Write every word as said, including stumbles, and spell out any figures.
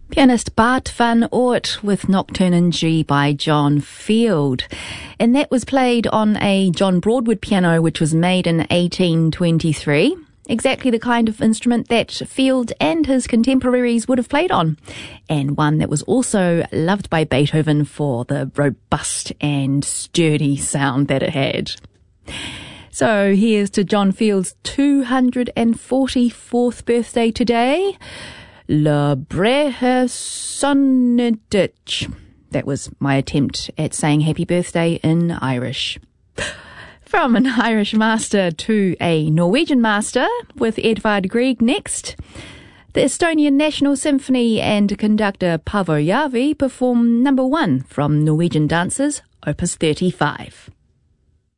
Pianist Bart van Oort with Nocturne in G by John Field. And that was played on a John Broadwood piano, which was made in eighteen twenty-three. Exactly the kind of instrument that Field and his contemporaries would have played on. And one that was also loved by Beethoven for the robust and sturdy sound that it had. So here's to John Field's two hundred forty-fourth birthday today. Le Brehe Sonneditch. That was my attempt at saying happy birthday in Irish. From an Irish master to a Norwegian master with Edvard Grieg next. The Estonian National Symphony and conductor Paavo Järvi perform number one from Norwegian Dancers, Opus thirty-five.